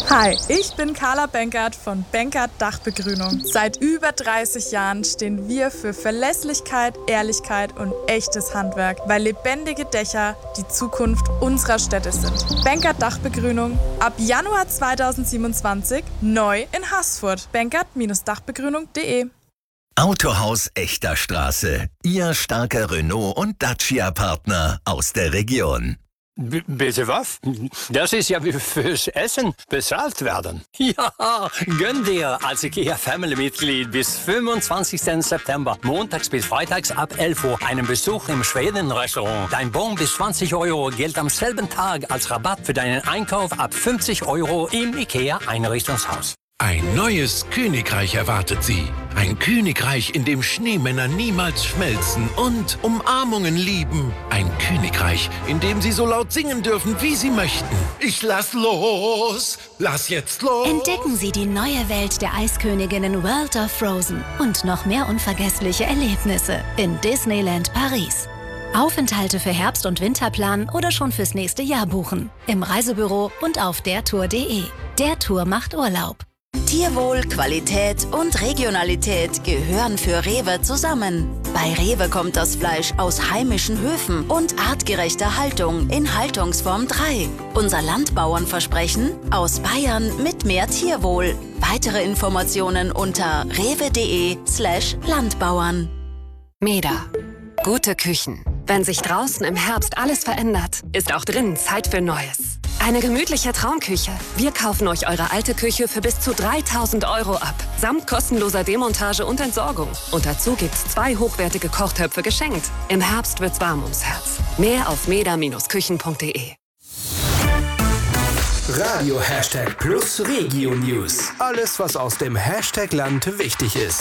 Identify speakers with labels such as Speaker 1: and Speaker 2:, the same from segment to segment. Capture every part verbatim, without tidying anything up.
Speaker 1: Hi, ich bin Carla Benkert von Benkert Dachbegrünung. Seit über dreißig Jahren stehen wir für Verlässlichkeit, Ehrlichkeit und echtes Handwerk, weil lebendige Dächer die Zukunft unserer Städte sind. Benkert Dachbegrünung ab Januar zweitausendsiebenundzwanzig neu in Haßfurt. benkert Dachbegrünung punkt de.
Speaker 2: Autohaus Echter Straße. Ihr starker Renault- und Dacia-Partner aus der Region.
Speaker 3: B- bitte was? Das ist ja wie fürs Essen bezahlt werden.
Speaker 4: Ja, gönn dir als IKEA Family-Mitglied bis fünfundzwanzigsten September, montags bis freitags ab elf Uhr, einen Besuch im Schweden-Restaurant. Dein Bon bis zwanzig Euro gilt am selben Tag als Rabatt für deinen Einkauf ab fünfzig Euro im IKEA Einrichtungshaus.
Speaker 5: Ein neues Königreich erwartet Sie. Ein Königreich, in dem Schneemänner niemals schmelzen und Umarmungen lieben. Ein Königreich, in dem Sie so laut singen dürfen, wie Sie möchten. Ich lass los, lass jetzt los.
Speaker 6: Entdecken Sie die neue Welt der Eisköniginnen World of Frozen und noch mehr unvergessliche Erlebnisse in Disneyland Paris. Aufenthalte für Herbst- und Winterplan oder schon fürs nächste Jahr buchen. Im Reisebüro und auf dertour punkt de. Der Tour macht Urlaub.
Speaker 7: Tierwohl, Qualität und Regionalität gehören für Rewe zusammen. Bei Rewe kommt das Fleisch aus heimischen Höfen und artgerechter Haltung in Haltungsform drei. Unser Landbauernversprechen: aus Bayern mit mehr Tierwohl. Weitere Informationen unter rewe.de slash Landbauern.
Speaker 8: Meda. Gute Küchen. Wenn sich draußen im Herbst alles verändert, ist auch drinnen Zeit für Neues. Eine gemütliche Traumküche. Wir kaufen euch eure alte Küche für bis zu dreitausend Euro ab. Samt kostenloser Demontage und Entsorgung. Und dazu gibt's zwei hochwertige Kochtöpfe geschenkt. Im Herbst wird's warm ums Herz. Mehr auf meda Küchen punkt de.
Speaker 9: Radio Hashtag Plus Regio News. Alles, was aus dem Hashtag Land wichtig ist.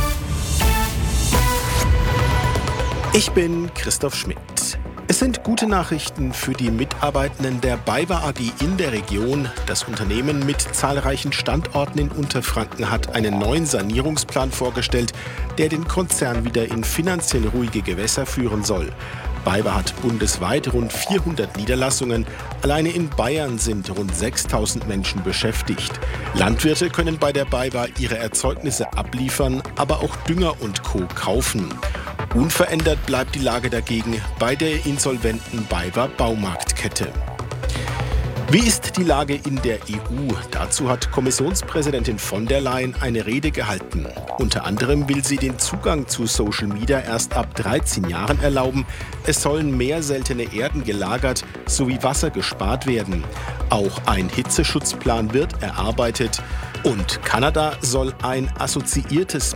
Speaker 10: Ich bin Christoph Schmidt. Es sind gute Nachrichten für die Mitarbeitenden der BayWa A G in der Region. Das Unternehmen mit zahlreichen Standorten in Unterfranken hat einen neuen Sanierungsplan vorgestellt, der den Konzern wieder in finanziell ruhige Gewässer führen soll. BayWa hat bundesweit rund vierhundert Niederlassungen. Alleine in Bayern sind rund sechstausend Menschen beschäftigt. Landwirte können bei der BayWa ihre Erzeugnisse abliefern, aber auch Dünger und Co. kaufen. Unverändert bleibt die Lage dagegen bei der insolventen BayWa Baumarktkette. Wie ist die Lage in der E U? Dazu hat Kommissionspräsidentin von der Leyen eine Rede gehalten. Unter anderem will sie den Zugang zu Social Media erst ab dreizehn Jahren erlauben. Es sollen mehr seltene Erden gelagert sowie Wasser gespart werden. Auch ein Hitzeschutzplan wird erarbeitet. Und Kanada soll ein assoziiertes